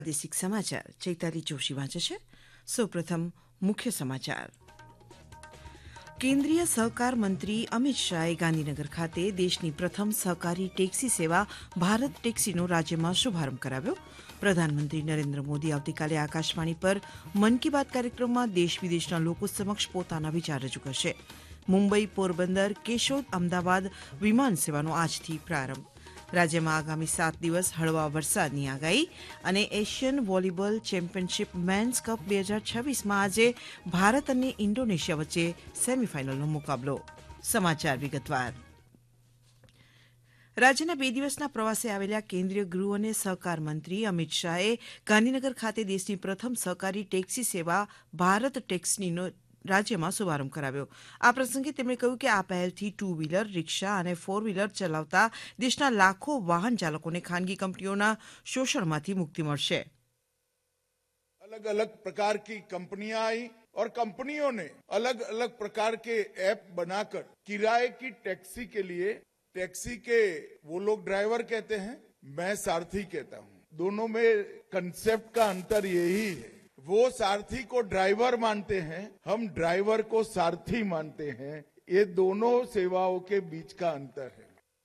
પ્રાદેશિક સમાચાર ચૈતાલી જોશી વાંચે છે. સૌપ્રથમ મુખ્ય સમાચાર. કેન્દ્રીય સહકાર મંત્રી અમિત શાહે ગાંધીનગર ખાતે દેશની પ્રથમ સહકારી ટેક્સી સેવા ભારત ટેક્સીનો રાજ્યમાં શુભારંભ કરાવ્યો. પ્રધાનમંત્રી નરેન્દ્ર મોદી આવતીકાલે આકાશવાણી પર મન કી બાત કાર્યક્રમમાં દેશ વિદેશના લોકો સમક્ષ પોતાના વિચાર રજૂ કરશે. મુંબઈ, પોરબંદર, કેશોદ, અમદાવાદ વિમાન સેવાનો આજથી પ્રારંભ. રાજ્યમાં આગામી 7 દિવસ હળવા વરસાદની આગાહી અને Asian volleyball championship men's cup 2026માં આજે ભારત અને ઇન્ડોનેશિયા વચ્ચે સેમીફાઇનલનો મુકાબલો. સમાચાર વિગતવાર. રાજ્યના 2 દિવસના પ્રવાસે આવેલા કેન્દ્રીય ગૃહ અને સહકાર મંત્રી અમિત શાહે ગાંધીનગર ખાતે દેશની પ્રથમ સહકારી ટેક્સી સેવા ભારત ટેક્સીનો રાજ્યમાં શુભારંભ કરાવ્યો. આ પ્રસંગે તેમણે કહ્યું કે આ પહેલથી 2 વ્હીલર, રિક્ષા અને 4 વ્હીલર ચલાવતા દેશના લાખો વાહન ચાલકોને ખાનગી કંપનીઓના શોષણમાંથી મુક્તિ મળશે. अलग अलग प्रकार की कंपनियां आई और कंपनियों ने अलग अलग प्रकार के ऐप बनाकर किराए की टैक्सी के लिए, टैक्सी के वो लोग ड्राइवर कहते हैं, मैं सारथी कहता हूं. दोनों में कंसेप्ट का अंतर यही है. वो सारथी को ड्राइवर मानते हैं, हम ड्राइवर को सारथी मानते हैं. ये दोनों सेवाओं के बीच का अंतर है.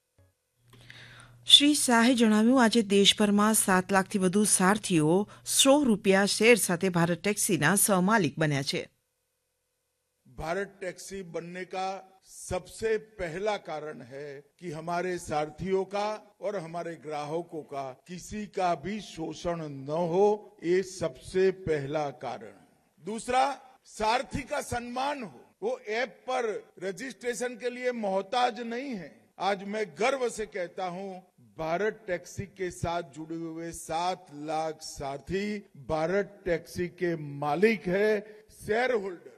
શ્રી શાહે જણાવ્યું, આજે દેશભરમાં 7 લાખથી વધુ સારથીઓ ₹100 શેર સાથે ભારત ટેક્સીના સહમાલિક બન્યા છે. भारत टैक्सी बनने का सबसे पहला कारण है कि हमारे सारथियों का और हमारे ग्राहकों का किसी का भी शोषण न हो, ये सबसे पहला कारण. दूसरा, सारथी का सम्मान हो. वो ऐप पर रजिस्ट्रेशन के लिए मोहताज नहीं है. आज मैं गर्व से कहता हूं, भारत टैक्सी के साथ जुड़े हुए 7 लाख सारथी भारत टैक्सी के मालिक है, शेयर होल्डर.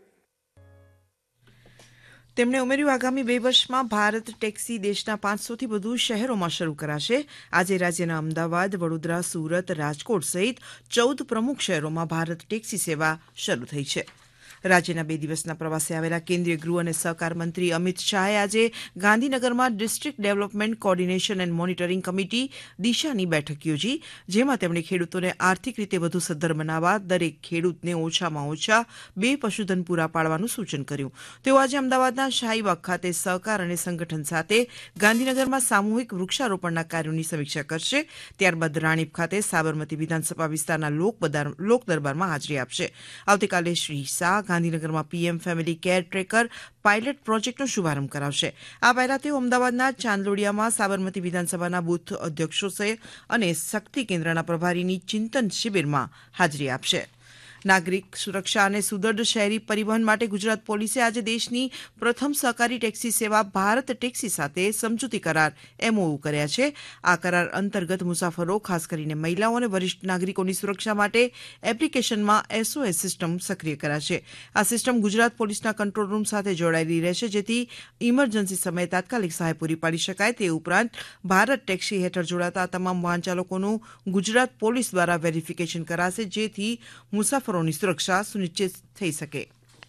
તેમણે ઉમેર્યું, આગામી 2 વર્ષમાં ભારત ટેક્સી દેશના 500થી વધુ શહેરોમાં શરૂ કરાશે. આજે રાજ્યના અમદાવાદ, વડોદરા, સુરત, રાજકોટ સહિત 14 પ્રમુખ શહેરોમાં ભારત ટેક્સી સેવા શરૂ થઈ છે. રાજ્યના 2 દિવસના પ્રવાસે આવેલા કેન્દ્રીય ગૃહ અને સહકાર મંત્રી અમિત શાહે આજે ગાંધીનગરમાં district development coordination and monitoring committee દિશાની બેઠક યોજી, જેમાં તેમણે ખેડૂતોને આર્થિક રીતે વધુ સદ્ધર બનાવવા દરેક ખેડૂતને ઓછામાં ઓછા 2 પશુધન પૂરા પાડવાનું સૂચન કર્યું. તેઓ આજે અમદાવાદના શાહીબાગ ખાતે સહકાર અને સંગઠન સાથે ગાંધીનગરમાં સામૂહિક વૃક્ષારોપણના કાર્યોની સમીક્ષા કરશે. ત્યારબાદ રાણીપ ખાતે સાબરમતી વિધાનસભા વિસ્તારના લોક દરબારમાં હાજરી આપશે. આવતીકાલે શ્રી શાહ ગાંધીનગરમાં PM family care tracker pilot પ્રોજેક્ટનો શુભારંભ કરાવશે. આ પહેલા તેઓ અમદાવાદના ચાંદલોડિયામાં સાબરમતી વિધાનસભાના બૂથ અધ્યક્ષો અને શક્તિ કેન્દ્રના પ્રભારીની ચિંતન શિબિરમાં હાજરી આપશે. નાગરિક સુરક્ષા અને સુદૃઢ શહેરી પરિવહન માટે ગુજરાત પોલીસે આજે દેશની પ્રથમ સહકારી ટેક્સી સેવા ભારત ટેક્સી સાથે સમજૂતી કરાર MOU કર્યા છે. આ કરાર અંતર્ગત મુસાફરો, ખાસ કરીને મહિલાઓ અને વરિષ્ઠ નાગરિકોની સુરક્ષા માટે એપ્લિકેશનમાં SOS સિસ્ટમ સક્રિય કરાશે. આ સિસ્ટમ ગુજરાત પોલીસના કંટ્રોલ રૂમ સાથે જોડાયેલી રહેશે, જેથી ઇમરજન્સી સમયે તાત્કાલિક સહાય પૂરી પાડી શકાય. તે ઉપરાંત ભારત ટેક્સી હેઠળ જોડાતા તમામ વાહન ચાલકોનું ગુજરાત પોલીસ દ્વારા વેરિફિકેશન કરાશે, જેથી મુસાફરોની સુરક્ષા સુનિશ્ચિત થઈ શકે.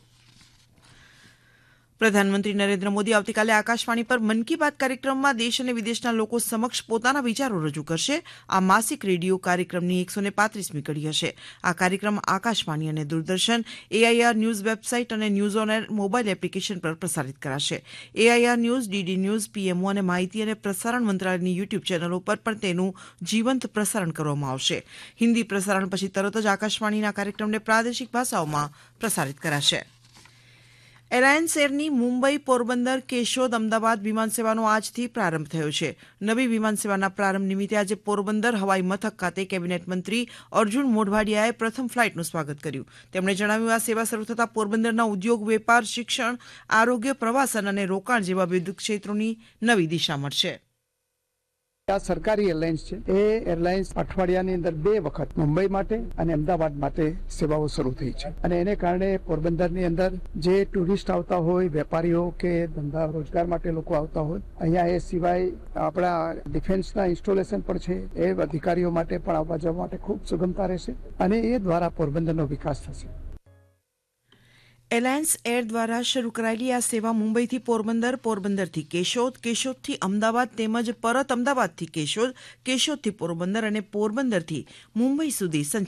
પ્રધાનમંત્રી નરેન્દ્ર મોદી આવતીકાલે આકાશવાણી પર મન કી બાત કાર્યક્રમમાં દેશ અને વિદેશના લોકો સમક્ષ પોતાના વિચારો રજૂ કરશે. આ માસિક રેડિયો કાર્યક્રમની 135મી કડી હશે. આ કાર્યક્રમ આકાશવાણી અને દૂરદર્શન, AIR ન્યૂઝ વેબસાઇટ અને news on air mobile application પર પ્રસારિત કરાશે. AIR news, DD news, PMO અને માહિતી અને પ્રસારણ મંત્રાલયની યુટ્યુબ ચેનલો પર પણ તેનું જીવંત પ્રસારણ કરવામાં આવશે. હિન્દી પ્રસારણ પછી તરત જ આકાશવાણીના કાર્યક્રમને પ્રાદેશિક ભાષાઓમાં પ્રસારિત કરાશે. એલાયન્સ એરની મુંબઈ, પોરબંદર, કેશોદ, અમદાવાદ વિમાન સેવાનો આજથી પ્રારંભ થયો છે. નવી વિમાન સેવાના પ્રારંભ નિમિત્તે આજે પોરબંદર હવાઈ મથક ખાતે કેબિનેટ મંત્રી અર્જુન મોઢવાડિયાએ પ્રથમ ફ્લાઇટનું સ્વાગત કર્યું. તેમણે જણાવ્યું, આ સેવા શરૂ થતાં પોરબંદરના ઉદ્યોગ, વેપાર, શિક્ષણ, આરોગ્ય, પ્રવાસન અને રોકાણ જેવા વિવિધ ક્ષેત્રોની નવી દિશા મળશે. આ સરકારી એરલાઇન્સ છે. એ એરલાઇન્સ અઠવાડિયાની અંદર 2 વખત મુંબઈ માટે અને અમદાવાદ માટે સેવાઓ શરૂ થઈ છે. અને એને કારણે પોરબંદરની અંદર જે ટુરિસ્ટ આવતા હોય, વેપારીઓ કે ધંધા રોજગાર માટે લોકો આવતા હોય, અહીંયા એ સિવાય આપણા ડિફેન્સના ઇન્સ્ટોલેશન પણ છે. એ અધિકારીઓ માટે પણ આવવા જવા માટે ખૂબ સુગમતા રહેશે અને એ દ્વારા પોરબંદરનો વિકાસ થશે. એલાયન્સ એર દ્વારા શરૂ કરાયેલી આ સેવા મુંબઈથી પોરબંદર, પોરબંદરથી કેશોદ, કેશોદથી અમદાવાદ તેમજ પરત અમદાવાદથી કેશોદ, કેશોદથી પોરબંદર અને પોરબંદરથી મુંબઈ સુધી